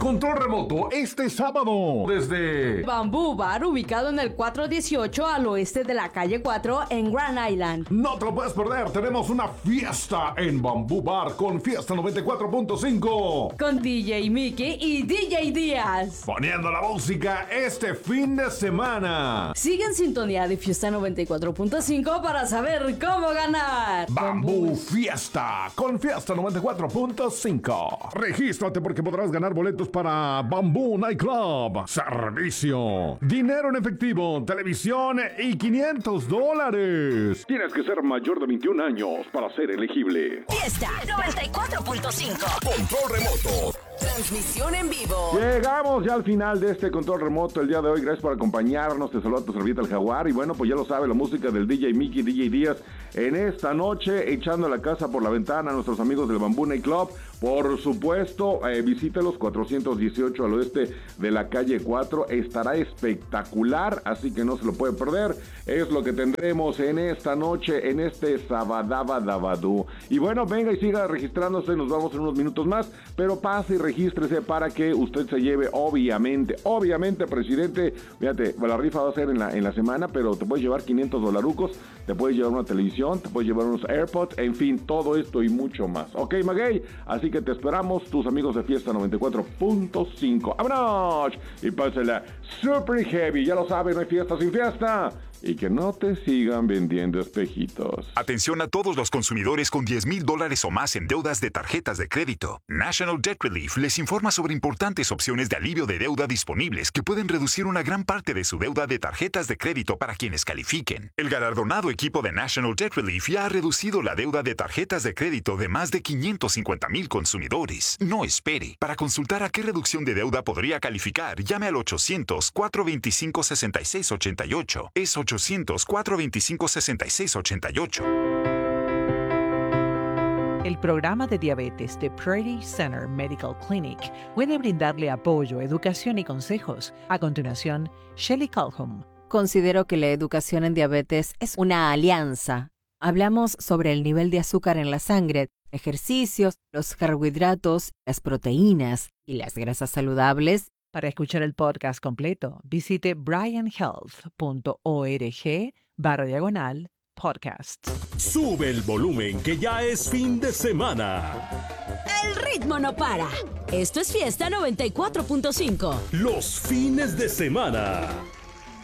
control remoto este sábado desde Bamboo Bar, ubicado en el 418 al oeste de la calle 4 en Grand Island. No te lo puedes perder, tenemos una fiesta en Bamboo Bar con Fiesta 94.5 con DJ Mickey y DJ Díaz, poniendo la música este fin de semana. Sigue en sintonía de Fiesta 94.5 para saber cómo ganar. Bamboo Fiesta con Fiesta 94.5. Regístrate porque podrás ganar boletos para Bamboo Nightclub, servicio, dinero en efectivo, televisión y $500. Tienes que ser mayor de 21 años para ser elegible. Fiesta 94.5. Control remoto. Transmisión en vivo. Llegamos ya al final de este control remoto el día de hoy. Gracias por acompañarnos. Te saluda tu servilleta el Jaguar. Y bueno, pues ya lo sabe, la música del DJ Mickey, DJ Díaz en esta noche, echando la casa por la ventana a nuestros amigos del Bamboo Night Club. Por supuesto, visítelos, 418 al oeste de la calle 4. Estará espectacular, así que no se lo puede perder. Es lo que tendremos en esta noche, en este Sabadabadabadú. Y bueno, venga y siga registrándose. Nos vamos en unos minutos más, pero pase y regístrese para que usted se lleve, obviamente, presidente. Fíjate, la rifa va a ser en la semana, pero te puedes llevar $500, te puedes llevar una televisión, te puedes llevar unos AirPods, en fin, todo esto y mucho más. Ok, Maguey, así que te esperamos, tus amigos de Fiesta 94.5. ¡Vámonos! Y pásala super heavy, ya lo saben, no hay fiesta sin fiesta. Y que no te sigan vendiendo espejitos. Atención a todos los consumidores con $10,000 o más en deudas de tarjetas de crédito. National Debt Relief les informa sobre importantes opciones de alivio de deuda disponibles que pueden reducir una gran parte de su deuda de tarjetas de crédito para quienes califiquen. El galardonado equipo de National Debt Relief ya ha reducido la deuda de tarjetas de crédito de más de 550,000 consumidores. No espere. Para consultar a qué reducción de deuda podría calificar, llame al 800-425-6688. Es 800-425-6688. El programa de diabetes de Prairie Center Medical Clinic puede brindarle apoyo, educación y consejos. A continuación, Shelley Calhoun. Considero que la educación en diabetes es una alianza. Hablamos sobre el nivel de azúcar en la sangre, ejercicios, los carbohidratos, las proteínas y las grasas saludables. Para escuchar el podcast completo, visite bryanhealth.org/podcast. Sube el volumen que ya es fin de semana. El ritmo no para. Esto es Fiesta 94.5. Los fines de semana.